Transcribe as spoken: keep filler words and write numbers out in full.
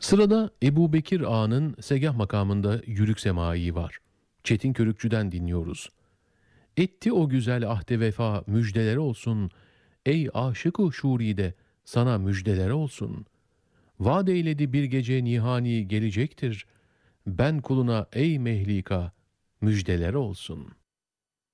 Sırada Ebu Bekir Ağa'nın segah makamında Yürük Semai var. Çetin Körükçü'den dinliyoruz. Etti o güzel ahde vefa müjdeler olsun. Ey aşık-ı şuride sana müjdeler olsun. Vaat eyledi bir gece nihani gelecektir. Ben kuluna ey mehlika müjdeler olsun.''